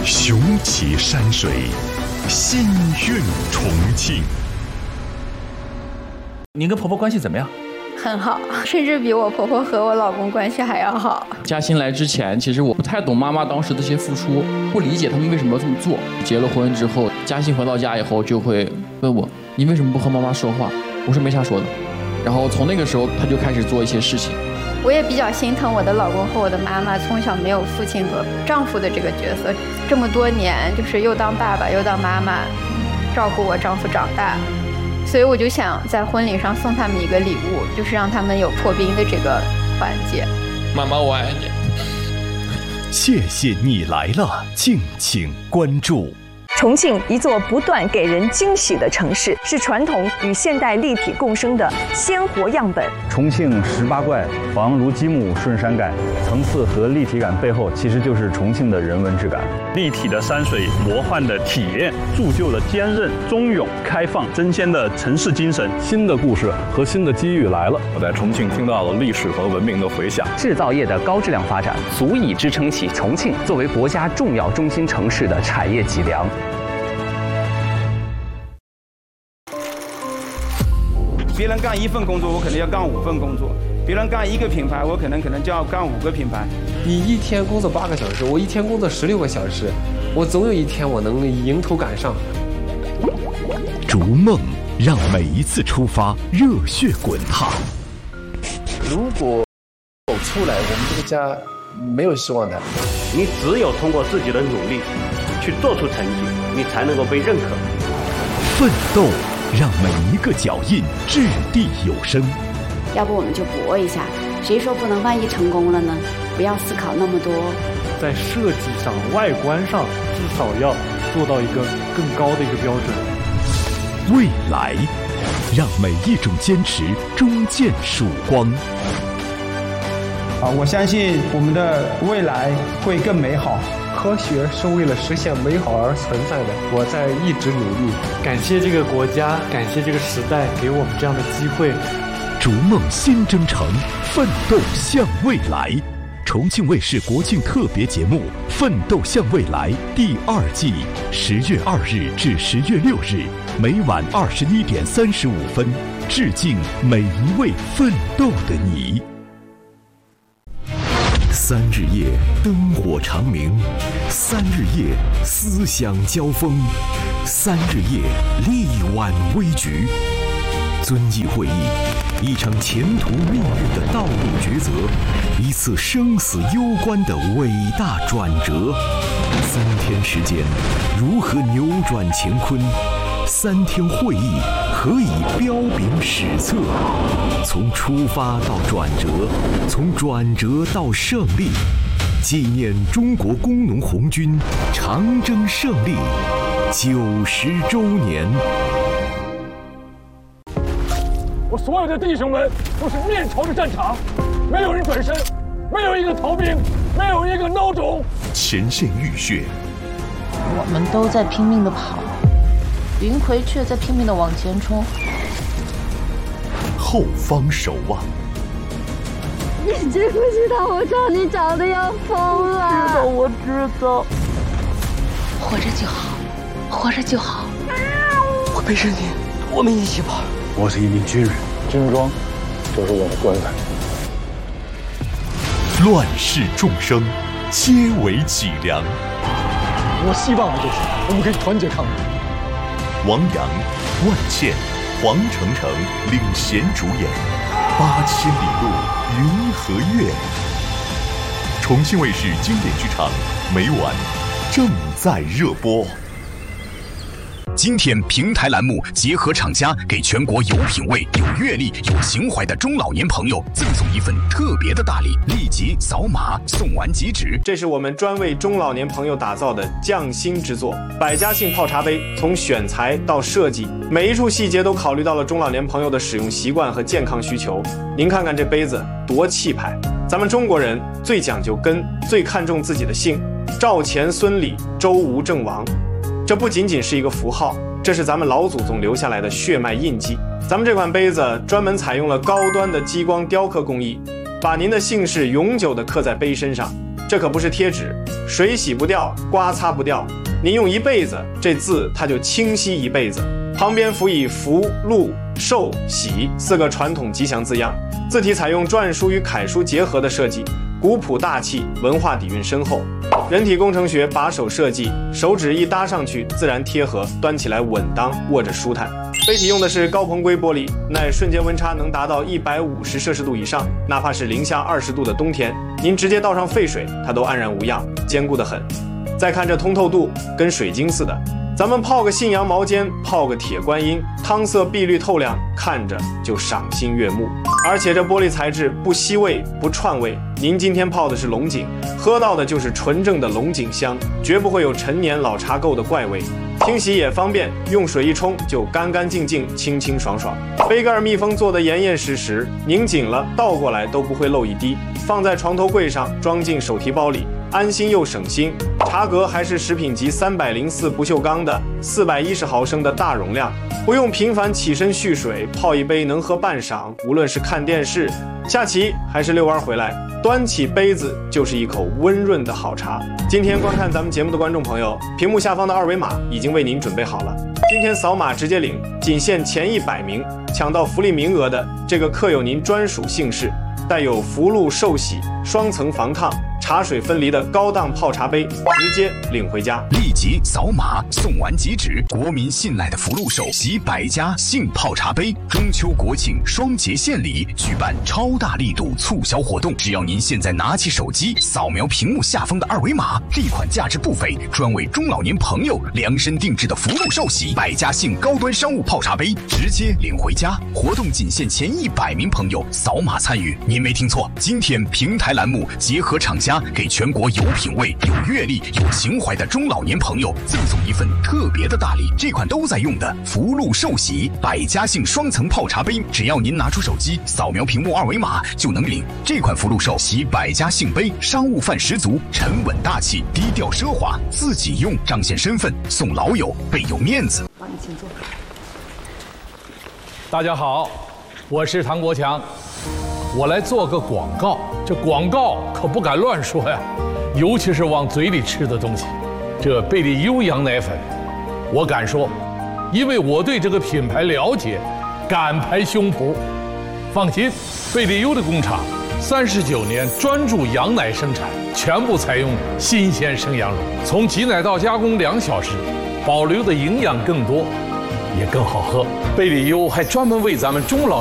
雄奇山水，心韵重庆。 您跟婆婆关系怎么样？ 很好，甚至比我婆婆和我老公关系还要好。 嘉欣来之前，其实我不太懂妈妈当时的一些付出，不理解他们为什么要这么做。结了婚之后，嘉欣回到家以后就会问我：“你为什么不和妈妈说话？”我说：“没啥说的。”然后从那个时候，他就开始做一些事情。 我也比较心疼我的老公和我的妈妈，从小没有父亲和丈夫的这个角色，这么多年就是又当爸爸又当妈妈，照顾我丈夫长大。所以我就想在婚礼上送他们一个礼物，就是让他们有破冰的这个环节。 妈妈，我爱你。 谢谢你来了，敬请关注。 重庆，一座不断给人惊喜的城市，是传统与现代立体共生的鲜活样本。 重庆18怪，房如积木顺山改，层次和立体感背后，其实就是重庆的人文质感。 立体的山水，魔幻的体验，铸就了坚韧、忠勇、开放、真鲜的城市精神。 新的故事和新的机遇来了。 我在重庆听到了历史和文明的回响。 制造业的高质量发展，足以支撑起重庆作为国家重要中心城市的产业脊梁。 别人干1份工作，我可能要干5份工作；别人干1个品牌，我可能就要干5个品牌。 你一天工作8个小时，我一天工作16个小时，我总有一天我能迎头赶上。 逐梦，让每一次出发热血滚烫。 如果走出来，我们这个家没有希望的。 你只有通过自己的努力去做出成绩，你才能够被认可。 奋斗，让每一个脚印掷地有声。 要不我们就搏一下，谁说不能？万一成功了呢？不要思考那么多。 在设计上、外观上，至少要做到一个更高的一个标准。 未来，让每一种坚持终见曙光。 我相信我们的未来会更美好。 科学是为了实现美好而存在的，我在一直努力。 感谢这个国家，感谢这个时代给我们这样的机会。 逐梦新征程，奋斗向未来。重庆卫视国庆特别节目《奋斗向未来》第2季，10月2日至10月6日，每晚21点35分，致敬每一位奋斗的你。3日夜灯火长明，3日夜思想交锋，3日夜力挽危局。遵义会议，一场前途命运的道路抉择，一次生死攸关的伟大转折。3天时间，如何扭转乾坤？3天会议，何以彪炳史册？从出发到转折，从转折到胜利，纪念中国工农红军长征胜利90周年。 我所有的弟兄们都是面朝着战场，没有人转身，没有一个逃兵，没有一个孬种。 前线浴血， 我们都在拼命地跑，云葵却在拼命地往前冲。 后方守望， 你知不知道我找你找的要疯了？ 我知道。活着就好，活着就好。 我陪着你，我们一起跑。 我是一名军人，军装就是我的关怀。 乱世众生，皆为脊梁。 我希望的就是我们可以团结抗日。 王阳、万茜、黄澄澄领衔主演《8000里路云和月》。重庆卫视经典剧场每晚正在热播。今天平台栏目结合厂家，给全国有品位、有阅历、有情怀的中老年朋友赠送一份特别的大礼，立即扫码送完即止。 这是我们专为中老年朋友打造的匠心之作，百家姓泡茶杯，从选材到设计，每一处细节都考虑到了中老年朋友的使用习惯和健康需求。您看看这杯子多气派！咱们中国人最讲究根，最看重自己的姓，赵钱孙李周吴郑王。这不仅仅是一个符号，这是咱们老祖宗留下来的血脉印记。咱们这款杯子专门采用了高端的激光雕刻工艺，把您的姓氏永久地刻在杯身上。这可不是贴纸， 水洗不掉，刮擦不掉。您用一辈子，这字它就清晰一辈子。旁边辅以福、禄、寿、喜4个传统吉祥字样，字体采用篆书与楷书结合的设计，古朴大气，文化底蕴深厚。人体工程学把手设计，手指一搭上去自然贴合，端起来稳当，握着舒坦。杯体用的是高硼硅玻璃，耐瞬间温差能达到150摄氏度以上，哪怕是零下20度的冬天，您直接倒上沸水，它都安然无恙，坚固得很。再看这通透度，跟水晶似的。咱们泡个信阳毛尖，泡个铁观音，汤色碧绿透亮，看着就赏心悦目。而且这玻璃材质不吸味不串味，您今天泡的是龙井，喝到的就是纯正的龙井香，绝不会有陈年老茶垢的怪味。清洗也方便，用水一冲就干干净净、清清爽爽。杯盖密封做得严严实实，拧紧了倒过来都不会漏一滴。放在床头柜上，装进手提包里，安心又省心。茶格还是食品级304不锈钢的410毫升的大容量，不用频繁起身蓄水，泡一杯能喝半晌。无论是看电视、下棋还是遛弯回来，端起杯子就是一口温润的好茶。今天观看咱们节目的观众朋友，屏幕下方的二维码已经为您准备好了，今天扫码直接领，仅限前100名抢到福利名额的这个刻有您专属姓氏，带有福禄寿喜、双层防烫、茶水分离的高档泡茶杯，直接领回家。 立即扫码送完即止，国民信赖的福禄寿喜百家姓泡茶杯，中秋国庆双节献礼，举办超大力度促销活动。只要您现在拿起手机，扫描屏幕下方的二维码，这款价值不菲、专为中老年朋友量身定制的福禄寿喜百家姓高端商务泡茶杯，直接领回家。活动仅限前100名朋友扫码参与。您没听错，今天平台栏目结合厂家，给全国有品位、有阅历、有情怀的中老年朋友赠送一份特别的大礼，这款都在用的福禄寿喜百家姓双层泡茶杯，只要您拿出手机扫描屏幕二维码就能领。这款福禄寿喜百家姓杯商务范十足，沉稳大气，低调奢华，自己用彰显身份，送老友倍有面子。 帮你请坐。 大家好，我是唐国强，我来做个广告。这广告可不敢乱说呀，尤其是往嘴里吃的东西。这贝利优羊奶粉，我敢说，因为我对这个品牌了解，敢拍胸脯。放心，贝利优的工厂39年专注羊奶生产，全部采用新鲜生羊乳，从挤奶到加工2小时，保留的营养更多，也更好喝。贝利优还专门为咱们中老